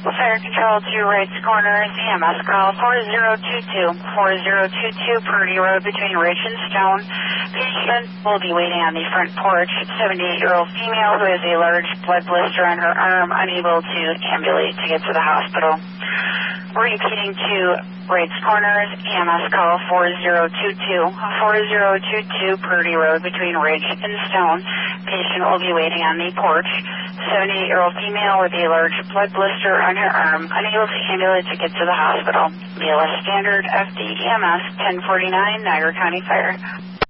Fire Control to Wright's Corners, EMS call 4022. 4022 Purdy Road between Ridge and Stone. Patient will be waiting on the front porch. 78-year-old female who has a large blood blister on her arm, unable to ambulate to get to the hospital. Repeating to Wright's Corners, EMS call 4022. 4022 Purdy Road between Ridge and Stone. Patient will be waiting on the porch. 78-year-old female with a large blood blister on her arm, unable to ambulate to get to the hospital. BLS Standard FD EMS 1049, Niagara County Fire.